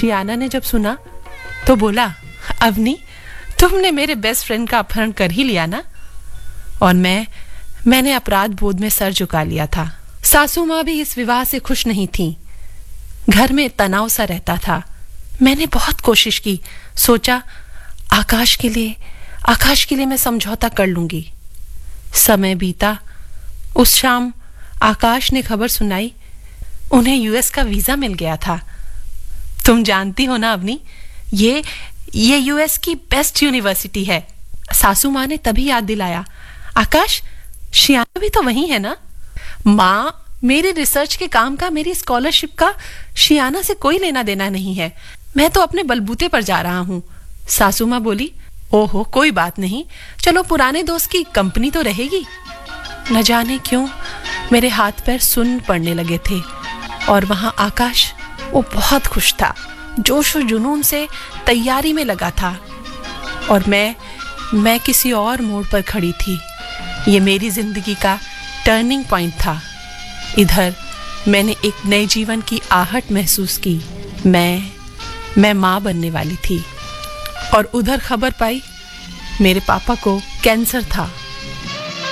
शियाना ने जब सुना तो बोला, अवनी, तुमने मेरे बेस्ट फ्रेंड का अपहरण कर ही लिया ना? और मैंने अपराध बोध में सर झुका लिया था। सासू माँ भी इस विवाह से खुश नहीं थी। घर में तनाव सा रहता था। मैंने बहुत कोशिश की, सोचा आकाश के लिए मैं समझौता कर लूंगी। समय बीता। उस शाम आकाश ने खबर सुनाई, उन्हें यूएस का वीजा मिल गया था। तुम जानती हो ना अवनी, ये यूएस की बेस्ट यूनिवर्सिटी है। सासू माँ ने तभी याद दिलाया, आकाश, शियाना भी तो वही है ना? माँ, मेरे रिसर्च के काम का, मेरी स्कॉलरशिप का शियाना से कोई लेना देना नहीं है। मैं तो अपने बलबूते पर जा रहा हूँ। सासू माँ बोली, ओहो, कोई बात नहीं, चलो पुराने दोस्त की कंपनी तो रहेगी। न जाने क्यों मेरे हाथ पैर सुन्न पड़ने लगे थे। और वहां आकाश, वो बहुत खुश था, जोश और जुनून से तैयारी में लगा था। और मैं किसी और मोड़ पर खड़ी थी। ये मेरी जिंदगी का टर्निंग पॉइंट था। इधर मैंने एक नए जीवन की आहट महसूस की। मैं माँ बनने वाली थी। और उधर खबर पाई, मेरे पापा को कैंसर था।